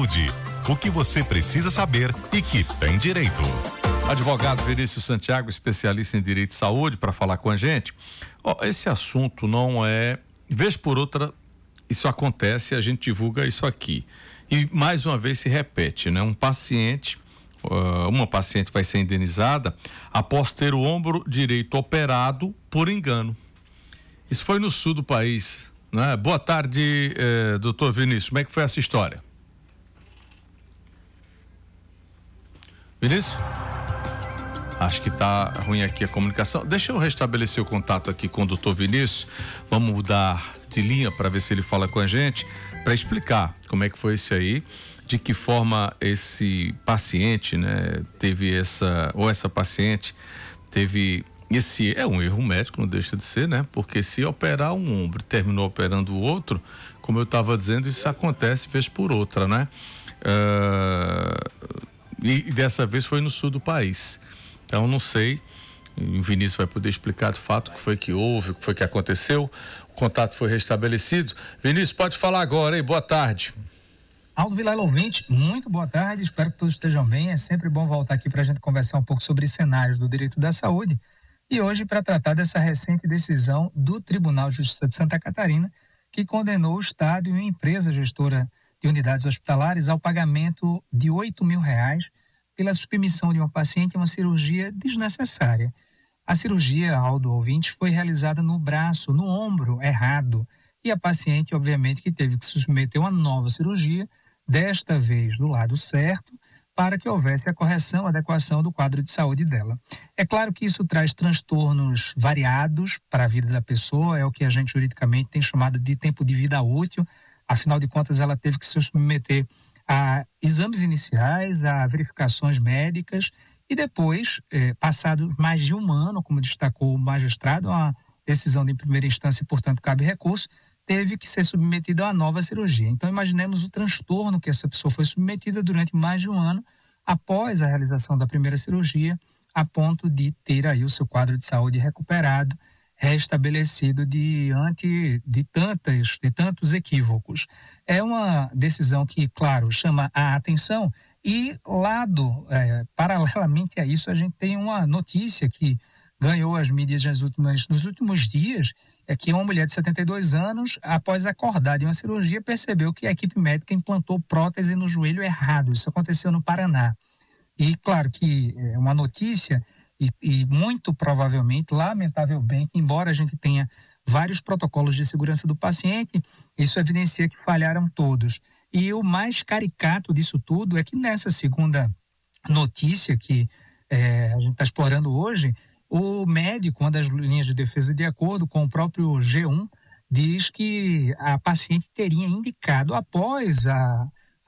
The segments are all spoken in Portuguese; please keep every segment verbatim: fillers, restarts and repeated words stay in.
Saúde. O que você precisa saber e que tem direito. Advogado Vinícius Santiago, especialista em direito de saúde, para falar com a gente. Oh, esse assunto não é, vez por outra, isso acontece, a gente divulga isso aqui. E mais uma vez se repete, né? Um paciente, uh, uma paciente vai ser indenizada após ter o ombro direito operado por engano. Isso foi no sul do país, né? Boa tarde, eh, doutor Vinícius, como é que foi essa história? Vinícius? Acho que tá ruim aqui a comunicação. Deixa eu restabelecer o contato aqui com o doutor Vinícius. Vamos mudar de linha para ver se ele fala com a gente, para explicar como é que foi isso aí, de que forma esse paciente, né, teve essa, ou essa paciente teve esse, é um erro médico, não deixa de ser, né? Porque se operar um ombro e terminou operando o outro, como eu estava dizendo, isso acontece vez por outra, né? Uh, e dessa vez foi no sul do país. Então, não sei, o Vinícius vai poder explicar de fato o que foi que houve, o que foi que aconteceu. O contato foi restabelecido. Vinícius, pode falar agora, hein? Boa tarde. Aldo Vilela ouvinte, muito boa tarde, espero que todos estejam bem. É sempre bom voltar aqui para a gente conversar um pouco sobre cenários do direito da saúde. E hoje, para tratar dessa recente decisão do Tribunal de Justiça de Santa Catarina, que condenou o Estado e uma empresa gestora de unidades hospitalares ao pagamento de oito mil reais pela submissão de uma paciente a uma cirurgia desnecessária. A cirurgia, Aldo ouvinte, foi realizada no braço, no ombro errado. E a paciente, obviamente, que teve que se submeter a uma nova cirurgia, desta vez do lado certo, para que houvesse a correção, a adequação do quadro de saúde dela. É claro que isso traz transtornos variados para a vida da pessoa, é o que a gente juridicamente tem chamado de tempo de vida útil. Afinal de contas, ela teve que se submeter a exames iniciais, a verificações médicas e depois, eh, passado mais de um ano, como destacou o magistrado, a decisão de primeira instância e, portanto, cabe recurso, teve que ser submetida a uma nova cirurgia. Então, imaginemos o transtorno que essa pessoa foi submetida durante mais de um ano após a realização da primeira cirurgia, a ponto de ter aí o seu quadro de saúde recuperado, restabelecido diante de, tantas, de tantos equívocos. É uma decisão que, claro, chama a atenção e, lado, é, paralelamente a isso, a gente tem uma notícia que ganhou as mídias nas últimas, nos últimos dias, é que uma mulher de setenta e dois anos, após acordar de uma cirurgia, percebeu que a equipe médica implantou prótese no joelho errado. Isso aconteceu no Paraná. E, claro, que é uma notícia e, e muito provavelmente, lamentavelmente, embora a gente tenha vários protocolos de segurança do paciente, isso evidencia que falharam todos. E o mais caricato disso tudo é que nessa segunda notícia que é, a gente está explorando hoje, o médico, uma das linhas de defesa, de acordo com o próprio G um, diz que a paciente teria indicado, após a,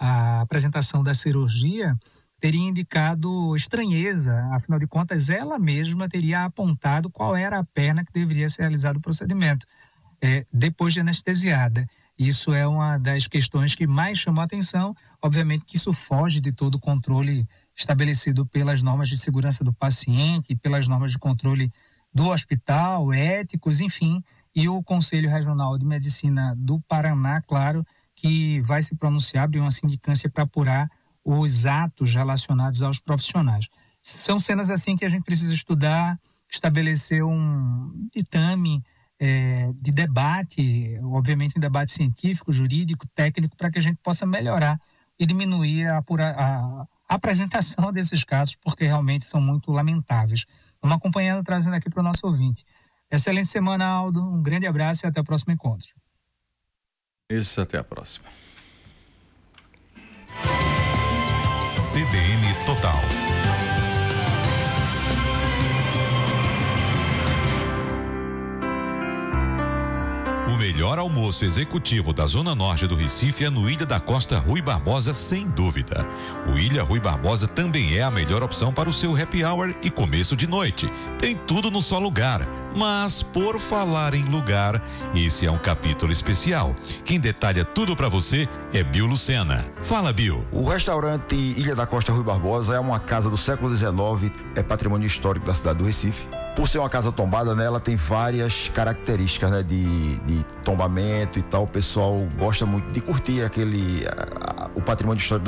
a apresentação da cirurgia, teria indicado estranheza. Afinal de contas, ela mesma teria apontado qual era a perna que deveria ser realizado o procedimento, é, depois de anestesiada. Isso é uma das questões que mais chamou a atenção. Obviamente que isso foge de todo o controle estabelecido pelas normas de segurança do paciente, pelas normas de controle do hospital, éticos, enfim, e o Conselho Regional de Medicina do Paraná, claro, que vai se pronunciar, abrir uma sindicância para apurar os atos relacionados aos profissionais. São cenas assim que a gente precisa estudar, estabelecer um ditame é, de debate, obviamente um debate científico, jurídico, técnico, para que a gente possa melhorar e diminuir a, a, a apresentação desses casos, porque realmente são muito lamentáveis. Vamos acompanhando, trazendo aqui para o nosso ouvinte. Excelente semana, Aldo. Um grande abraço e até o próximo encontro. Isso, até a próxima. C B N Total. O melhor almoço executivo da Zona Norte do Recife é no Ilha da Costa Rui Barbosa, sem dúvida. O Ilha Rui Barbosa também é a melhor opção para o seu happy hour e começo de noite. Tem tudo no só lugar. Mas, por falar em lugar, esse é um capítulo especial. Quem detalha tudo para você é Bill Lucena. Fala, Bill. O restaurante Ilha da Costa Rui Barbosa é uma casa do século dezenove, é patrimônio histórico da cidade do Recife. Por ser uma casa tombada, né, ela tem várias características, né, de, de tombamento e tal. O pessoal gosta muito de curtir aquele, a, a, o patrimônio histórico